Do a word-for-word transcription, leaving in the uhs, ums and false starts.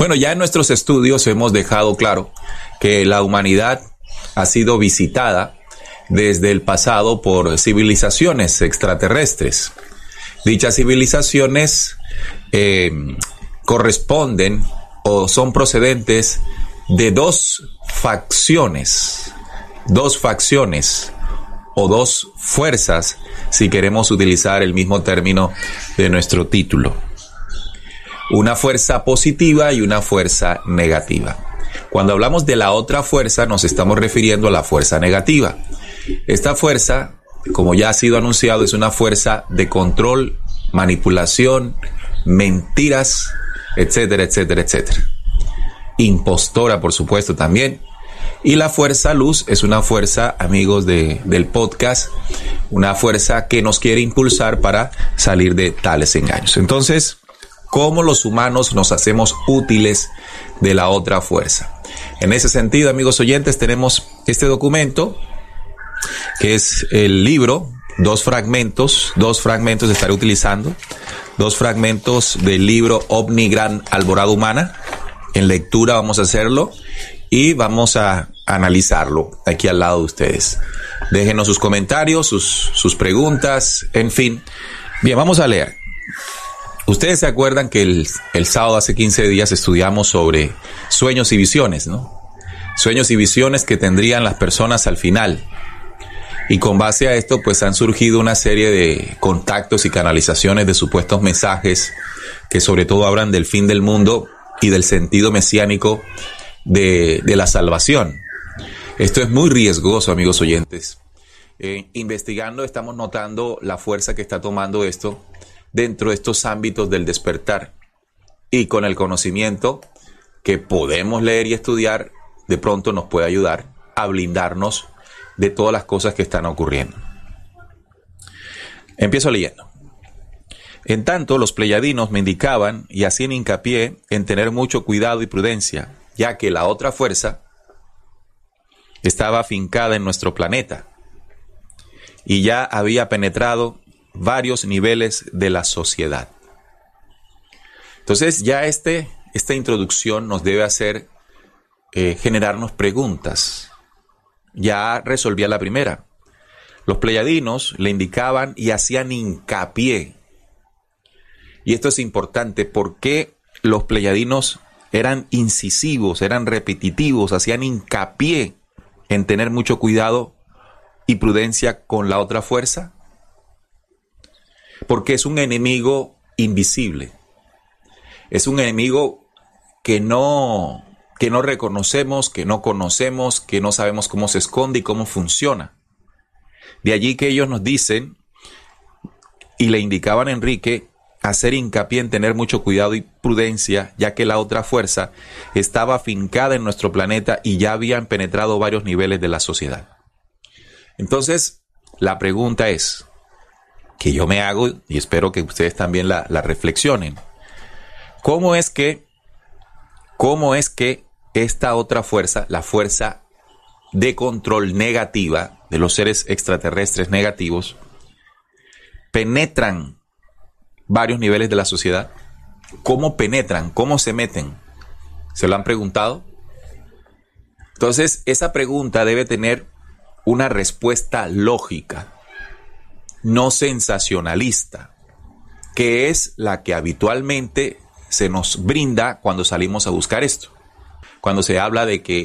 Bueno, ya en nuestros estudios hemos dejado claro que la humanidad ha sido visitada desde el pasado por civilizaciones extraterrestres. Dichas civilizaciones eh, corresponden o son procedentes de dos facciones, dos facciones o dos fuerzas, si queremos utilizar el mismo término de nuestro título. Una fuerza positiva y una fuerza negativa. Cuando hablamos de la otra fuerza, nos estamos refiriendo a la fuerza negativa. Esta fuerza, como ya ha sido anunciado, es una fuerza de control, manipulación, mentiras, etcétera, etcétera, etcétera. Impostora, por supuesto, también. Y la fuerza luz es una fuerza, amigos de, del podcast, una fuerza que nos quiere impulsar para salir de tales engaños. Entonces, ¿cómo los humanos nos hacemos útiles de la otra fuerza? En ese sentido, amigos oyentes, tenemos este documento, que es el libro, dos fragmentos, dos fragmentos estaré utilizando, dos fragmentos del libro OVNI Gran Alborada Humana. En lectura vamos a hacerlo y vamos a analizarlo aquí al lado de ustedes. Déjenos sus comentarios, sus, sus preguntas, en fin. Bien, vamos a leer. Ustedes se acuerdan que el, el sábado hace quince días estudiamos sobre sueños y visiones, ¿no? Sueños y visiones que tendrían las personas al final. Y con base a esto, pues han surgido una serie de contactos y canalizaciones de supuestos mensajes que sobre todo hablan del fin del mundo y del sentido mesiánico de, de la salvación. Esto es muy riesgoso, amigos oyentes. Eh, investigando estamos notando la fuerza que está tomando esto dentro de estos ámbitos del despertar, y con el conocimiento que podemos leer y estudiar, de pronto nos puede ayudar a blindarnos de todas las cosas que están ocurriendo. Empiezo leyendo. En tanto, los pleyadinos me indicaban y hacían hincapié en tener mucho cuidado y prudencia, ya que la otra fuerza estaba afincada en nuestro planeta y ya había penetrado varios niveles de la sociedad. Entonces ya este, esta introducción nos debe hacer eh, generarnos preguntas. Ya resolvía la primera. Los pleyadinos le indicaban y hacían hincapié. Y esto es importante porque los pleyadinos eran incisivos, eran repetitivos, hacían hincapié en tener mucho cuidado y prudencia con la otra fuerza. Porque es un enemigo invisible. Es un enemigo que no, que no reconocemos, que no conocemos, que no sabemos cómo se esconde y cómo funciona. De allí que ellos nos dicen, y le indicaban a Enrique, hacer hincapié en tener mucho cuidado y prudencia, ya que la otra fuerza estaba afincada en nuestro planeta y ya habían penetrado varios niveles de la sociedad. Entonces, la pregunta es, que yo me hago, y espero que ustedes también la, la reflexionen. ¿Cómo es que, cómo es que esta otra fuerza, la fuerza de control negativa de los seres extraterrestres negativos, penetran varios niveles de la sociedad? ¿Cómo penetran? ¿Cómo se meten? ¿Se lo han preguntado? Entonces, esa pregunta debe tener una respuesta lógica, no sensacionalista, que es la que habitualmente se nos brinda cuando salimos a buscar esto. Cuando se habla de que